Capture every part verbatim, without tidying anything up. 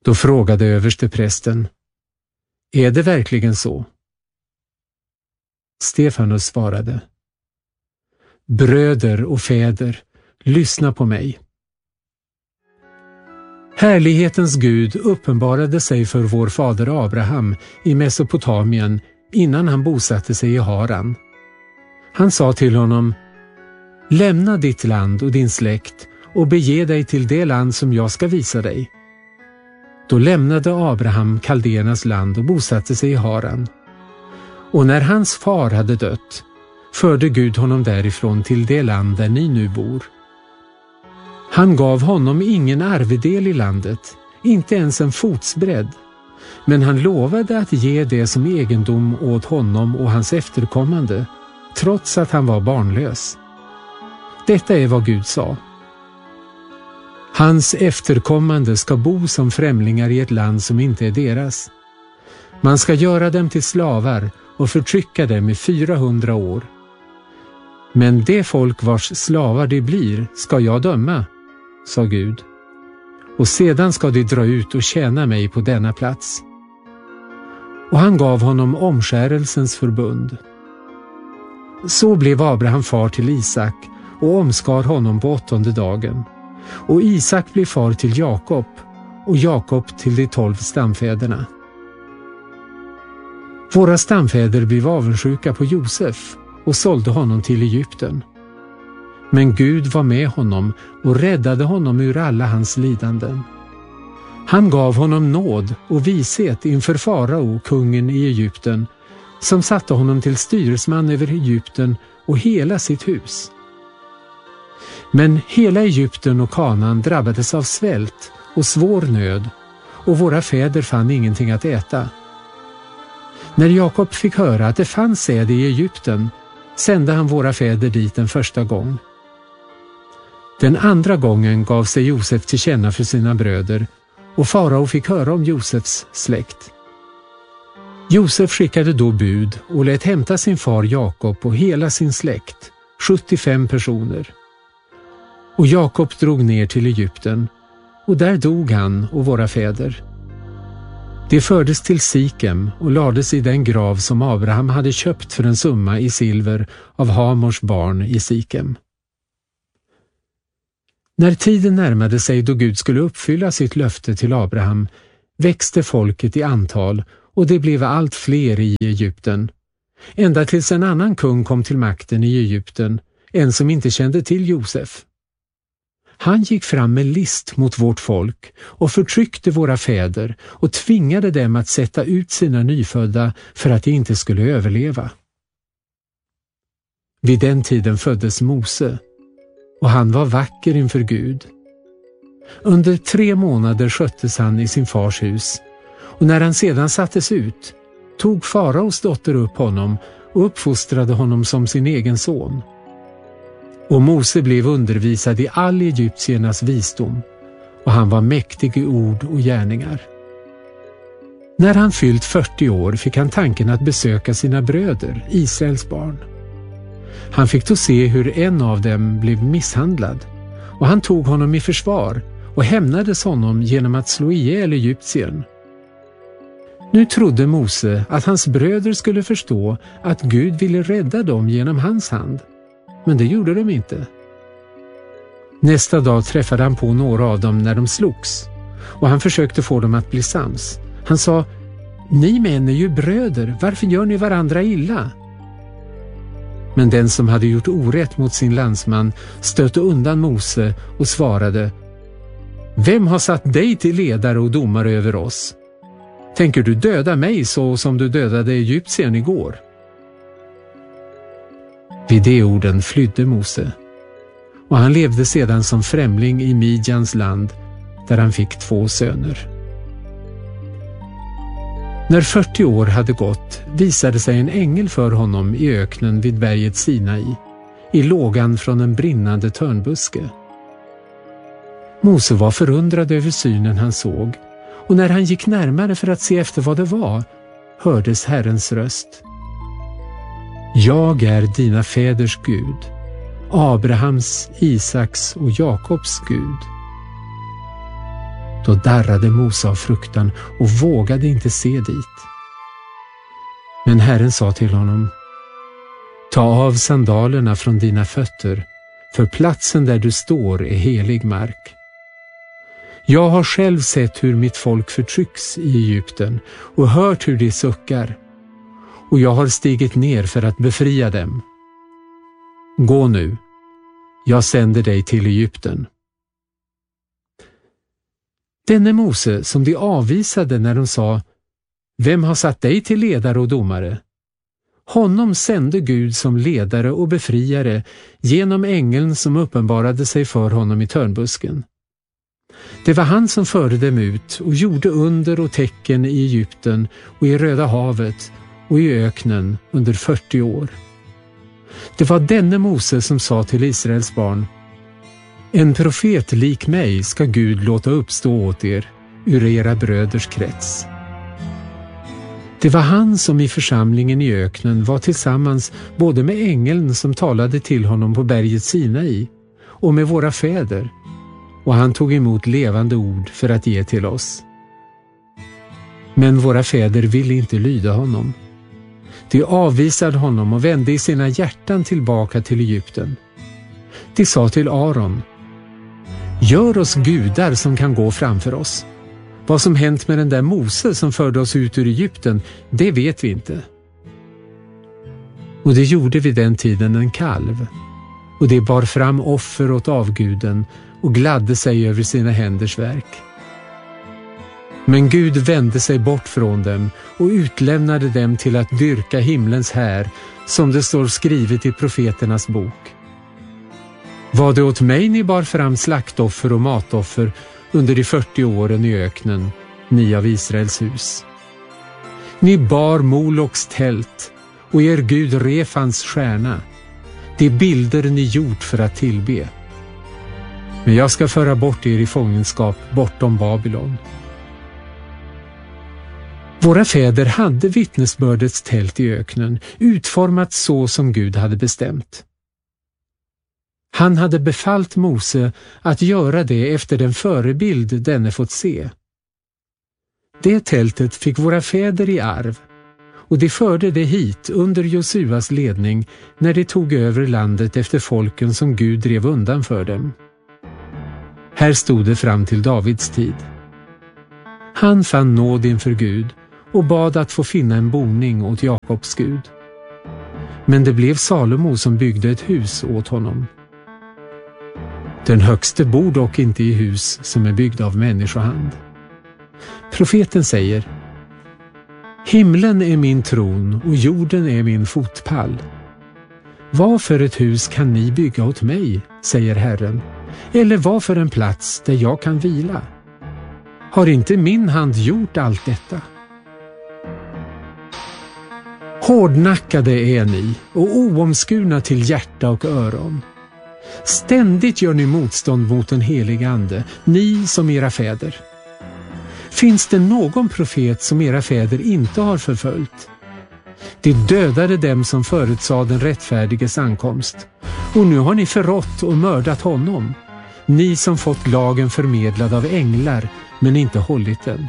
Då frågade översteprästen: Är det verkligen så? Stefanus svarade: Bröder och fäder, lyssna på mig. Härlighetens Gud uppenbarade sig för vår fader Abraham i Mesopotamien innan han bosatte sig i Haran. Han sa till honom: Lämna ditt land och din släkt och bege dig till det land som jag ska visa dig. Då lämnade Abraham Kaldenas land och bosatte sig i Haran. Och när hans far hade dött, förde Gud honom därifrån till det land där ni nu bor. Han gav honom ingen arvedel i landet, inte ens en fotsbredd, men han lovade att ge det som egendom åt honom och hans efterkommande, trots att han var barnlös. Detta är vad Gud sa: Hans efterkommande ska bo som främlingar i ett land som inte är deras. Man ska göra dem till slavar och förtrycka dem i fyrahundra år. Men det folk vars slavar de blir ska jag döma, sa Gud. Och sedan ska de dra ut och tjäna mig på denna plats. Och han gav honom omskärelsens förbund. Så blev Abraham far till Isak och omskar honom på åttonde dagen. Och Isak blev far till Jakob och Jakob till de tolv stamfäderna. Våra stamfäder blev avundsjuka på Josef och sålde honom till Egypten. Men Gud var med honom och räddade honom ur alla hans lidanden. Han gav honom nåd och vishet inför farao, kungen i Egypten, som satte honom till styresman över Egypten och hela sitt hus. Men hela Egypten och Kanaan drabbades av svält och svår nöd, och våra fäder fann ingenting att äta. När Jakob fick höra att det fanns säd i Egypten, sände han våra fäder dit en första gång. Den andra gången gav sig Josef till känna för sina bröder, och farao fick höra om Josefs släkt. Josef skickade då bud och lät hämta sin far Jakob och hela sin släkt, sjuttiofem personer. Och Jakob drog ner till Egypten, och där dog han och våra fäder. Det fördes till Sikem och lades i den grav som Abraham hade köpt för en summa i silver av Hamors barn i Sikem. När tiden närmade sig då Gud skulle uppfylla sitt löfte till Abraham, växte folket i antal och det blev allt fler i Egypten. Ända tills en annan kung kom till makten i Egypten, en som inte kände till Josef. Han gick fram med list mot vårt folk och förtryckte våra fäder och tvingade dem att sätta ut sina nyfödda för att de inte skulle överleva. Vid den tiden föddes Mose, och han var vacker inför Gud. Under tre månader sköttes han i sin fars hus, och när han sedan sattes ut tog faraos dotter upp honom och uppfostrade honom som sin egen son. Och Mose blev undervisad i all egyptiernas visdom, och han var mäktig i ord och gärningar. När han fyllt fyrtio år fick han tanken att besöka sina bröder, Israels barn. Han fick då se hur en av dem blev misshandlad, och han tog honom i försvar och hämnades honom genom att slå ihjäl egyptiern. Nu trodde Mose att hans bröder skulle förstå att Gud ville rädda dem genom hans hand, men det gjorde de inte. Nästa dag träffade han på några av dem när de slogs, och han försökte få dem att bli sams. Han sa: "Ni män är ju bröder, varför gör ni varandra illa?" Men den som hade gjort orätt mot sin landsman stötte undan Mose och svarade: "Vem har satt dig till ledare och domare över oss? Tänker du döda mig så som du dödade egyptien igår?" Vid de orden flydde Mose, och han levde sedan som främling i Midjans land, där han fick två söner. När fyrtio år hade gått visade sig en ängel för honom i öknen vid berget Sinai, i lågan från en brinnande törnbuske. Mose var förundrad över synen han såg, och när han gick närmare för att se efter vad det var, hördes Herrens röst: "Jag är dina fäders Gud, Abrahams, Isaks och Jakobs Gud." Då darrade Mose av fruktan och vågade inte se dit. Men Herren sa till honom: ta av sandalerna från dina fötter, för platsen där du står är helig mark. Jag har själv sett hur mitt folk förtrycks i Egypten och hört hur de suckar, och jag har stigit ner för att befria dem. Gå nu, jag sänder dig till Egypten. Denne Mose som de avvisade när de sa: vem har satt dig till ledare och domare? Honom sände Gud som ledare och befriare genom ängeln som uppenbarade sig för honom i törnbusken. Det var han som förde dem ut och gjorde under och tecken i Egypten och i Röda havet och i öknen under fyrtio år. Det var denne Mose som sa till Israels barn: en profet lik mig ska Gud låta uppstå åt er ur era bröders krets. Det var han som i församlingen i öknen var tillsammans både med ängeln som talade till honom på berget Sinai och med våra fäder, och han tog emot levande ord för att ge till oss. Men våra fäder ville inte lyda honom. De avvisade honom och vände i sina hjärtan tillbaka till Egypten. De sa till Aron: gör oss gudar som kan gå framför oss. Vad som hänt med den där Mose som förde oss ut ur Egypten, det vet vi inte. Och det gjorde vid den tiden en kalv, och det bar fram offer åt avguden och gladde sig över sina händers verk. Men Gud vände sig bort från dem och utlämnade dem till att dyrka himlens här, som det står skrivet i profeternas bok. Var det åt mig ni bar fram slaktoffer och matoffer under de fyrtio åren i öknen, ni av Israels hus? Ni bar Moloks tält och er Gud Refans stjärna, de bilder ni gjort för att tillbe. Men jag ska föra bort er i fångenskap bortom Babylon. Våra fäder hade vittnesbördets tält i öknen, utformat så som Gud hade bestämt. Han hade befallt Mose att göra det efter den förebild denne fått se. Det tältet fick våra fäder i arv, och de förde det hit under Josuas ledning när de tog över landet efter folken som Gud drev undan för dem. Här stod det fram till Davids tid. Han fann nåd inför Gud och bad att få finna en boning åt Jakobs Gud. Men det blev Salomo som byggde ett hus åt honom. Den högste bor dock inte i hus som är byggda av människohand. Profeten säger: himlen är min tron och jorden är min fotpall. Vad för ett hus kan ni bygga åt mig, säger Herren, eller vad för en plats där jag kan vila? Har inte min hand gjort allt detta? Hårdnackade är ni och oomskurna till hjärta och öron. Ständigt gör ni motstånd mot den heliga ande, ni som era fäder. Finns det någon profet som era fäder inte har förföljt? De dödade dem som förutsade den rättfärdiges ankomst, och nu har ni förrått och mördat honom, ni som fått lagen förmedlad av änglar men inte hållit den.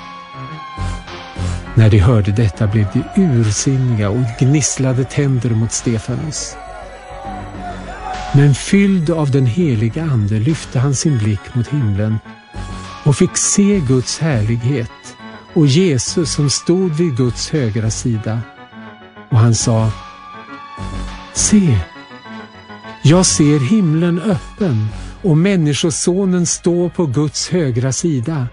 När de hörde detta blev de ursinniga och gnisslade tänder mot Stefanus. Men fylld av den heliga ande lyfte han sin blick mot himlen och fick se Guds härlighet och Jesus som stod vid Guds högra sida. Och han sa: se, jag ser himlen öppen och människosonen stå på Guds högra sida.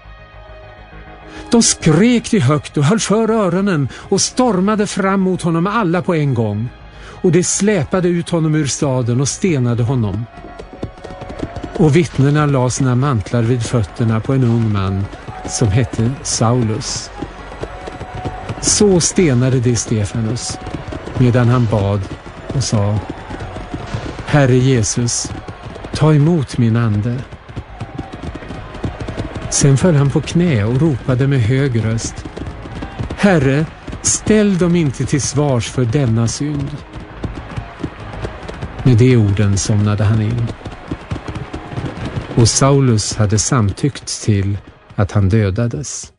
Då skrek de högt och höll för öronen och stormade fram mot honom alla på en gång. Och de släpade ut honom ur staden och stenade honom. Och vittnena la sina mantlar vid fötterna på en ung man som hette Saulus. Så stenade de Stefanus medan han bad och sa: Herre Jesus, ta emot min ande. Sen föll han på knä och ropade med hög röst: Herre, ställ dem inte till svars för denna synd. Med de orden somnade han in. och Saulus hade samtyckt till att han dödades.